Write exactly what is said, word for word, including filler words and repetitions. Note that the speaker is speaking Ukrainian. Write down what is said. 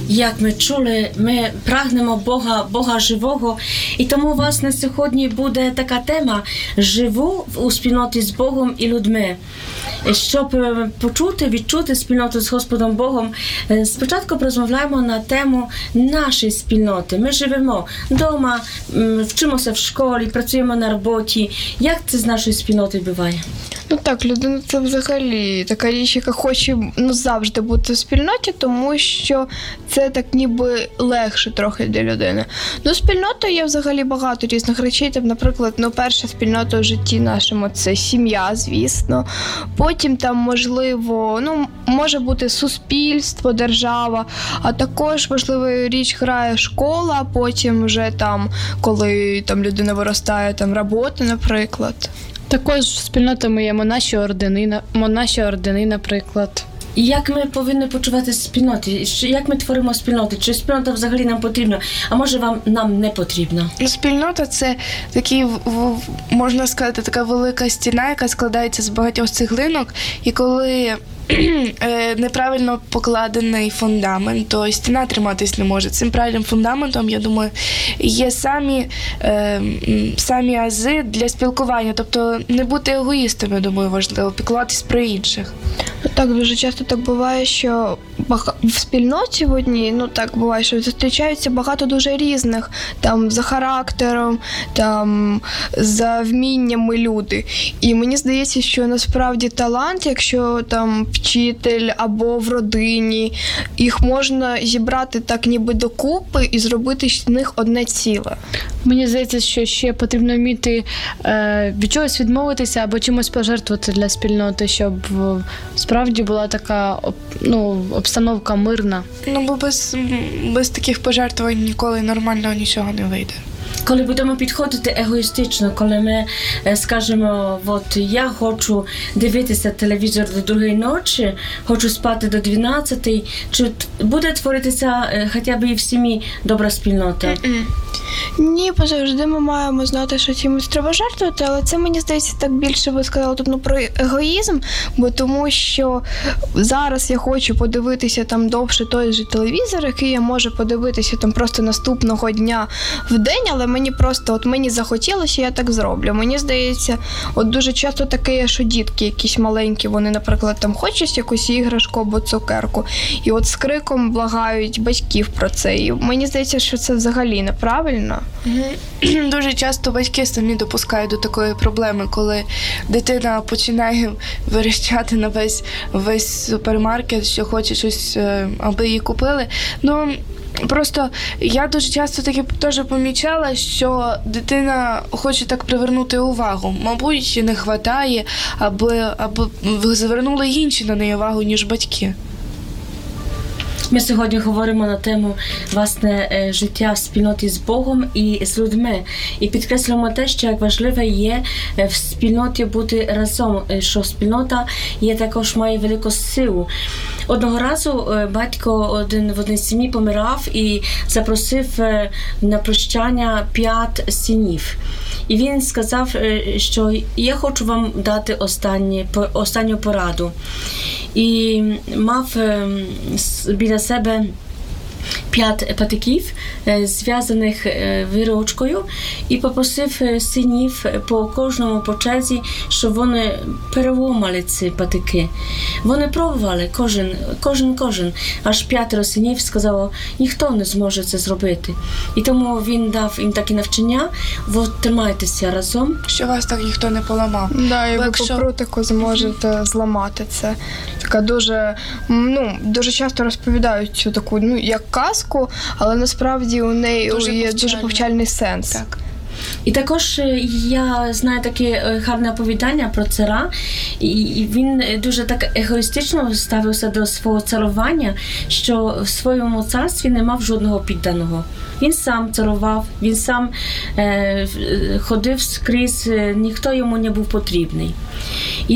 Як ми чули, ми прагнемо Бога, Бога живого, і тому у вас на сьогодні буде така тема «Живу у спільноті з Богом і людьми». Щоб почути, відчути спільноту з Господом Богом, спочатку порозмовляємо на тему нашої спільноти. Ми живемо вдома, вчимося в школі, працюємо на роботі. Як це з нашою спільнотою буває? Ну так, людина – це взагалі така річ, яка хоче ну, завжди бути в спільноті, тому що це так ніби легше трохи для людини. Ну, спільнота є взагалі багато різних речей. Там, наприклад, ну, перша спільнота в житті нашому – це сім'я, звісно. Потім там, можливо, ну, може бути суспільство, держава, а також важлива річ грає школа, потім вже там, коли там людина виростає, там робота, наприклад. Також спільнотами є монаші ордени, монаші ордени, наприклад. І як ми повинні почувати спільноти? Як ми творимо спільноти? Чи спільнота взагалі нам потрібна? А може вам нам не потрібна? Спільнота – це такий, можна сказати, така велика стіна, яка складається з багатьох цеглинок. І коли неправильно покладений фундамент, то стіна триматись не може. Цим правильним фундаментом, я думаю, є самі, е, самі ази для спілкування. Тобто не бути егоїстом, я думаю, важливо, піклуватись про інших. Так, дуже часто так буває, що в спільноті в одній, ну так буває, що зустрічаються багато дуже різних, там за характером, там за вміннями люди. І мені здається, що насправді талант, якщо там вчитель або в родині, їх можна зібрати так ніби докупи і зробити з них одне ціле. Мені здається, що ще потрібно вміти е, від чогось відмовитися або чимось пожертвувати для спільноти, щоб справді була така ну, обстановка мирна. Ну, бо без, без таких пожертвувань ніколи нормального нічого не вийде. Коли будемо підходити егоїстично, коли ми скажемо, от я хочу дивитися телевізор до другої ночі, хочу спати до дванадцятої, чи буде творитися хоча б і в сім'ї добра спільнота? Mm-mm. Ні, завжди ми маємо знати, що чимось треба жертвувати, але це, мені здається, так більше ви сказали тут ну, про егоїзм, бо тому що зараз я хочу подивитися там довше той же телевізор, який я можу подивитися там просто наступного дня в день, але мені просто, от мені захотілося, я так зроблю. Мені здається, от дуже часто таке є, що дітки якісь маленькі, вони, наприклад, там хочуть якусь іграшку або цукерку, і от з криком благають батьків про це. І мені здається, що це взагалі неправильно. Дуже часто батьки самі допускають до такої проблеми, коли дитина починає верещати на весь, весь супермаркет, що хоче щось, аби її купили. Ну, просто я дуже часто таки теж помічала, що дитина хоче так привернути увагу. Мабуть, не вистачає, аби, аби звернули інші на неї увагу, ніж батьки. Ми сьогодні говоримо на тему власне життя в спільноті з Богом і з людьми. І підкреслюємо те, що як важливе є в спільноті бути разом, що спільнота є також має велику силу. Одного разу батько один в одній сім'ї помирав і запросив на прощання п'ять синів. І він сказав, що я хочу вам дати останні, останню пораду. І мав біля себе п'ять патиків, зв'язаних вірочкою, і попросив синів по кожному по черзі, щоб вони переломали ці патики. Вони пробували, кожен, кожен, кожен. Аж п'ятеро синів сказало, ніхто не зможе це зробити. І тому він дав їм такі навчання, от тримайтеся разом. Що вас так ніхто не поламав. Да, і ви якщо... по прутику зможете зламати це. Така дуже, ну, дуже часто розповідають цю таку, ну, як казку, але насправді у неї дуже є повчальний. дуже повчальний сенс. Так. І також я знаю таке гарне оповідання про цара, і він дуже так егоїстично ставився до свого царування, що в своєму царстві не мав жодного підданого. Він сам царував, він сам е, ходив скрізь, ніхто йому не був потрібний.